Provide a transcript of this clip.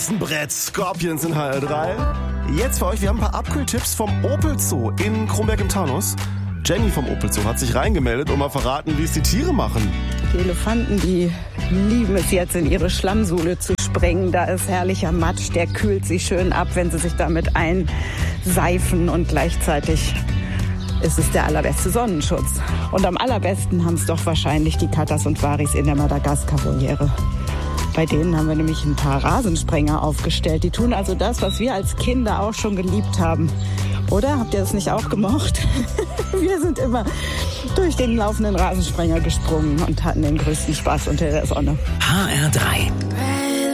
Brett, Scorpions in HR3. Jetzt für euch, wir haben ein paar Abkühltipps vom Opel Zoo in Kronberg im Taunus. Jenny vom Opel Zoo hat sich reingemeldet und mal verraten, wie es die Tiere machen. Die Elefanten, die lieben es jetzt, in ihre Schlammsuhle zu springen. Da ist herrlicher Matsch, der kühlt sich schön ab, wenn sie sich damit einseifen. Und gleichzeitig ist es der allerbeste Sonnenschutz. Und am allerbesten haben es doch wahrscheinlich die Katas und Waris in der Madagaskar-Voliere. Bei denen haben wir nämlich ein paar Rasensprenger aufgestellt. Die tun also das, was wir als Kinder auch schon geliebt haben. Oder? Habt ihr das nicht auch gemocht? Wir sind immer durch den laufenden Rasensprenger gesprungen und hatten den größten Spaß unter der Sonne. HR3